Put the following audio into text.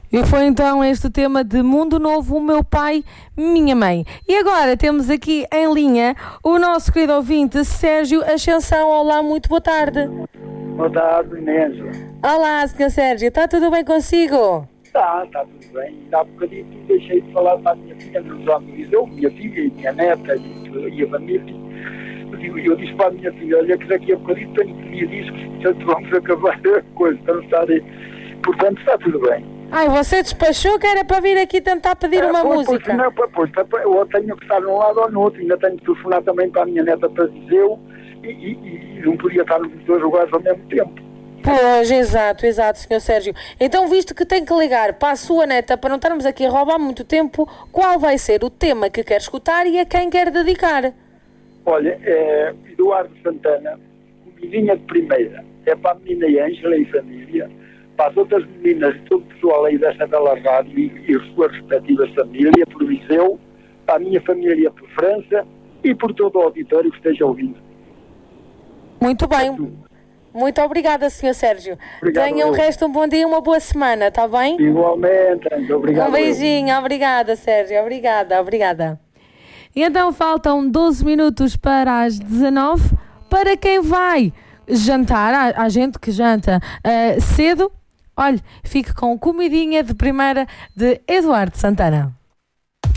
E foi então este tema de Mundo Novo, o meu pai, minha mãe. E agora temos aqui em linha o nosso querido ouvinte Sérgio Ascensão. Olá, muito boa tarde. Boa tarde, Inês. Olá, Sr. Sérgio, está tudo bem consigo? Está tudo bem. Ainda há bocadinho deixei de falar para a minha filha nos amigos, minha filha e minha neta e a família. Eu disse para a minha filha, olha que daqui a bocadinho tenho que vir discos, portanto vamos acabar a coisa, para não estar aí. Portanto está tudo bem. Ai, você despachou que era para vir aqui tentar pedir uma música? Não, eu tenho que estar num lado ou no outro, ainda tenho que telefonar também para a minha neta para dizer e não podia estar nos dois lugares ao mesmo tempo. Pois, exato, Sr. Sérgio. Então, visto que tem que ligar para a sua neta, para não estarmos aqui a roubar muito tempo, qual vai ser o tema que quer escutar e a quem quer dedicar? Olha, Eduardo Santana, comidinha de primeira. É para a menina Ângela e família, para as outras meninas e todo o pessoal aí desta bela rádio e as suas respectivas famílias, por Viseu, para a minha família por França e por todo o auditório que esteja ouvindo. Muito bem. Muito obrigada, Sr. Sérgio. Tenha o resto um bom dia e uma boa semana, está bem? Igualmente, obrigado. Um beijinho, obrigada, Sérgio, obrigada. E então faltam 12 minutos para as 19. Para quem vai jantar, há gente que janta cedo, olhe, fique com comidinha de primeira de Eduardo Santana.